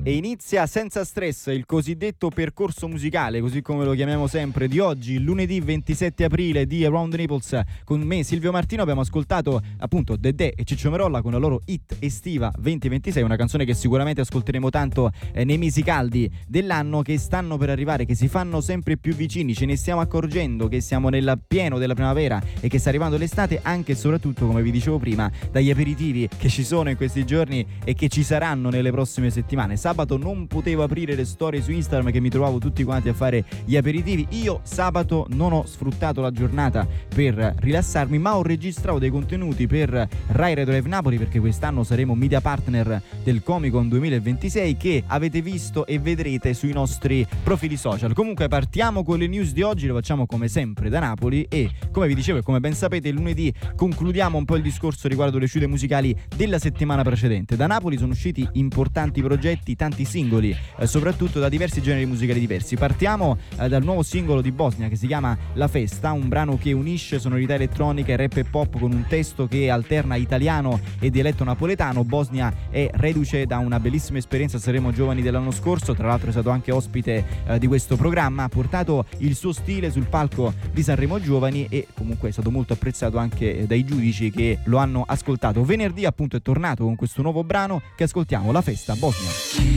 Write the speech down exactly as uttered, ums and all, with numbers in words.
E inizia senza stress il cosiddetto percorso musicale, così come lo chiamiamo sempre, di oggi, lunedì ventisette aprile, di Around the Naples. Con me Silvio Martino abbiamo ascoltato appunto Dedè e Ciccio Merolla con la loro hit estiva ventiventisei, una canzone che sicuramente ascolteremo tanto eh, nei mesi caldi dell'anno che stanno per arrivare, che si fanno sempre più vicini. Ce ne stiamo accorgendo che siamo nel pieno della primavera e che sta arrivando l'estate, anche e soprattutto, come vi dicevo prima, dagli aperitivi che ci sono in questi giorni e che ci saranno nelle prossime settimane. Sabato non potevo aprire le storie su Instagram, che mi trovavo tutti quanti a fare gli aperitivi. Io sabato non ho sfruttato la giornata per rilassarmi, ma ho registrato dei contenuti per Rai Radio Live Napoli, perché quest'anno saremo media partner del Comic-Con duemilaventisei, che avete visto e vedrete sui nostri profili social. Comunque partiamo con le news di oggi, lo facciamo come sempre da Napoli e, come vi dicevo e come ben sapete, lunedì concludiamo un po' il discorso riguardo le uscite musicali della settimana precedente. Da Napoli sono usciti importanti progetti, tanti singoli, eh, soprattutto da diversi generi musicali diversi. Partiamo eh, dal nuovo singolo di Bosnia che si chiama La Festa, un brano che unisce sonorità elettronica, rap e pop con un testo che alterna italiano e dialetto napoletano. Bosnia è reduce da una bellissima esperienza a Sanremo Giovani dell'anno scorso, tra l'altro è stato anche ospite eh, di questo programma, ha portato il suo stile sul palco di Sanremo Giovani e comunque è stato molto apprezzato anche eh, dai giudici che lo hanno ascoltato. Venerdì appunto è tornato con questo nuovo brano che ascoltiamo, La Festa, Bosnia.